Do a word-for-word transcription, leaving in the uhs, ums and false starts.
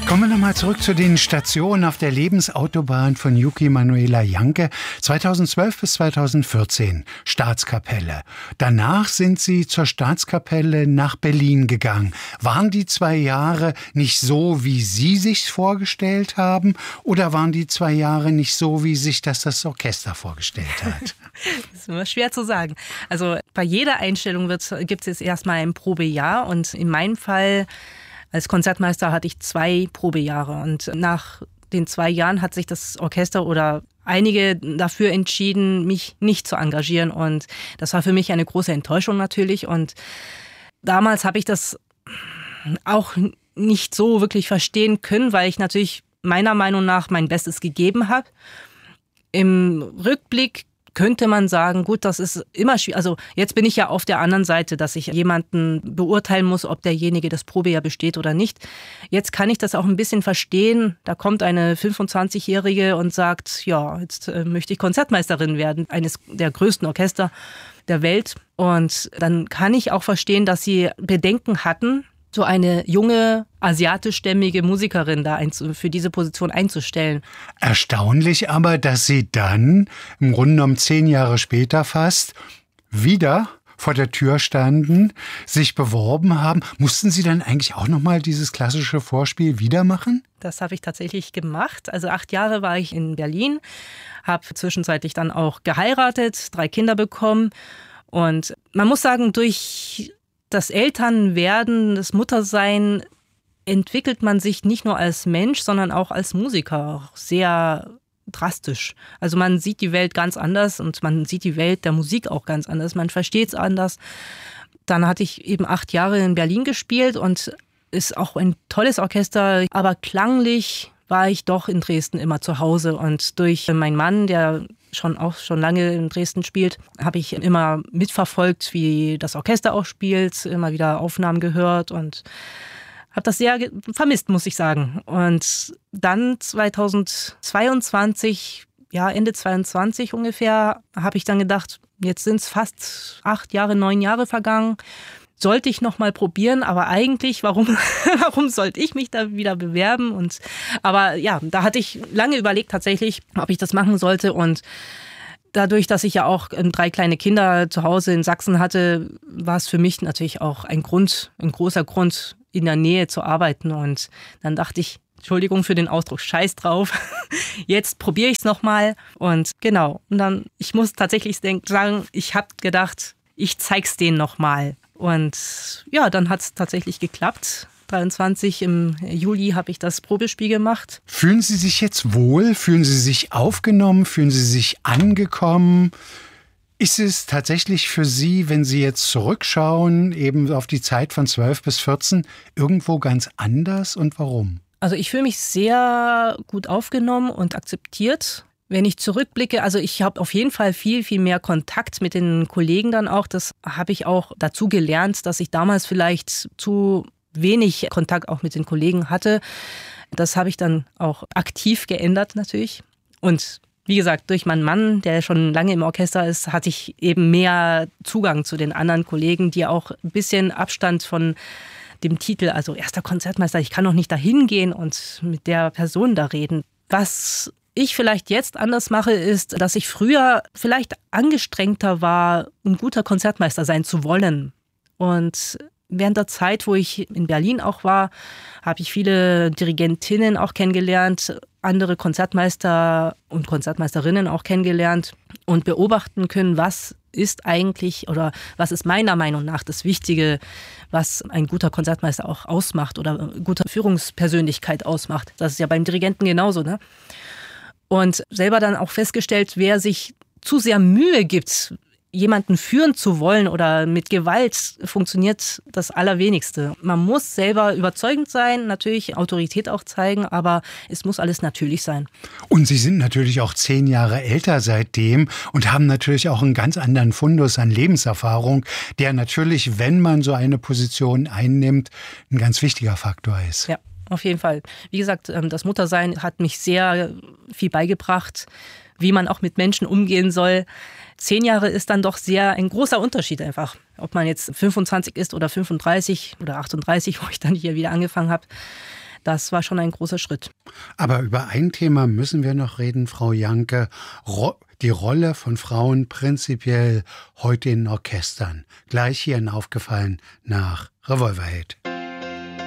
Kommen wir nochmal zurück zu den Stationen auf der Lebensautobahn von Yuki Manuela Jahnke. zweitausendzwölf bis zweitausendvierzehn, Staatskapelle. Danach sind Sie zur Staatskapelle nach Berlin gegangen. Waren die zwei Jahre nicht so, wie Sie sich vorgestellt haben? Oder waren die zwei Jahre nicht so, wie sich das das Orchester vorgestellt hat? Das ist immer schwer zu sagen. Also bei jeder Einstellung gibt es erstmal ein Probejahr. Und in meinem Fall als Konzertmeister hatte ich zwei Probejahre und nach den zwei Jahren hat sich das Orchester oder einige dafür entschieden, mich nicht zu engagieren und das war für mich eine große Enttäuschung natürlich und damals habe ich das auch nicht so wirklich verstehen können, weil ich natürlich meiner Meinung nach mein Bestes gegeben habe. Im Rückblick könnte man sagen, gut, das ist immer schwierig. Also jetzt bin ich ja auf der anderen Seite, dass ich jemanden beurteilen muss, ob derjenige das Probejahr besteht oder nicht. Jetzt kann ich das auch ein bisschen verstehen. Da kommt eine fünfundzwanzigjährige und sagt, ja, jetzt äh, möchte ich Konzertmeisterin werden, eines der größten Orchester der Welt. Und dann kann ich auch verstehen, dass sie Bedenken hatten, so eine junge, asiatischstämmige Musikerin da für diese Position einzustellen. Erstaunlich aber, dass Sie dann, im Grunde genommen zehn Jahre später fast, wieder vor der Tür standen, sich beworben haben. Mussten Sie dann eigentlich auch nochmal dieses klassische Vorspiel wieder machen? Das habe ich tatsächlich gemacht. Also acht Jahre war ich in Berlin, habe zwischenzeitlich dann auch geheiratet, drei Kinder bekommen. Und man muss sagen, durch das Elternwerden, das Muttersein entwickelt man sich nicht nur als Mensch, sondern auch als Musiker sehr drastisch. Also man sieht die Welt ganz anders und man sieht die Welt der Musik auch ganz anders. Man versteht es anders. Dann hatte ich eben acht Jahre in Berlin gespielt und ist auch ein tolles Orchester, aber klanglich war ich doch in Dresden immer zu Hause und durch meinen Mann, der schon auch schon lange in Dresden spielt, habe ich immer mitverfolgt, wie das Orchester auch spielt, immer wieder Aufnahmen gehört und habe das sehr vermisst, muss ich sagen. Und dann zweitausendzweiundzwanzig, ja Ende zweiundzwanzig ungefähr, habe ich dann gedacht, jetzt sind es fast acht Jahre, neun Jahre vergangen. Sollte ich noch mal probieren, aber eigentlich, warum, warum sollte ich mich da wieder bewerben? Und, aber ja, da hatte ich lange überlegt tatsächlich, ob ich das machen sollte. Und dadurch, dass ich ja auch drei kleine Kinder zu Hause in Sachsen hatte, war es für mich natürlich auch ein Grund, ein großer Grund, in der Nähe zu arbeiten. Und dann dachte ich, Entschuldigung für den Ausdruck, scheiß drauf. Jetzt probiere ich es nochmal. Und genau, und dann, ich muss tatsächlich sagen, ich habe gedacht, ich zeig's denen nochmal. Und ja, dann hat es tatsächlich geklappt. dreiundzwanzig im Juli habe ich das Probespiel gemacht. Fühlen Sie sich jetzt wohl? Fühlen Sie sich aufgenommen? Fühlen Sie sich angekommen? Ist es tatsächlich für Sie, wenn Sie jetzt zurückschauen, eben auf die Zeit von zwölf bis vierzehn, irgendwo ganz anders und warum? Also ich fühle mich sehr gut aufgenommen und akzeptiert. Wenn ich zurückblicke, also ich habe auf jeden Fall viel, viel mehr Kontakt mit den Kollegen dann auch. Das habe ich auch dazu gelernt, dass ich damals vielleicht zu wenig Kontakt auch mit den Kollegen hatte. Das habe ich dann auch aktiv geändert natürlich. Und wie gesagt, durch meinen Mann, der schon lange im Orchester ist, hatte ich eben mehr Zugang zu den anderen Kollegen, die auch ein bisschen Abstand von dem Titel, also erster Konzertmeister, ich kann noch nicht dahin gehen und mit der Person da reden. Was ich vielleicht jetzt anders mache, ist, dass ich früher vielleicht angestrengter war, ein guter Konzertmeister sein zu wollen. Und während der Zeit, wo ich in Berlin auch war, habe ich viele Dirigentinnen auch kennengelernt, andere Konzertmeister und Konzertmeisterinnen auch kennengelernt und beobachten können, was ist eigentlich oder was ist meiner Meinung nach das Wichtige, was ein guter Konzertmeister auch ausmacht oder eine gute Führungspersönlichkeit ausmacht. Das ist ja beim Dirigenten genauso, ne? Und selber dann auch festgestellt, wer sich zu sehr Mühe gibt, jemanden führen zu wollen oder mit Gewalt, funktioniert das Allerwenigste. Man muss selber überzeugend sein, natürlich Autorität auch zeigen, aber es muss alles natürlich sein. Und Sie sind natürlich auch zehn Jahre älter seitdem und haben natürlich auch einen ganz anderen Fundus an Lebenserfahrung, der natürlich, wenn man so eine Position einnimmt, ein ganz wichtiger Faktor ist. Ja. Auf jeden Fall. Wie gesagt, das Muttersein hat mich sehr viel beigebracht, wie man auch mit Menschen umgehen soll. Zehn Jahre ist dann doch sehr ein großer Unterschied einfach. Ob man jetzt fünfundzwanzig ist oder fünfunddreißig oder achtunddreißig, wo ich dann hier wieder angefangen habe. das war schon ein großer Schritt. Aber über ein Thema müssen wir noch reden, Frau Janke. Ro- die Rolle von Frauen prinzipiell heute in Orchestern. Gleich hierhin aufgefallen nach Revolverheld.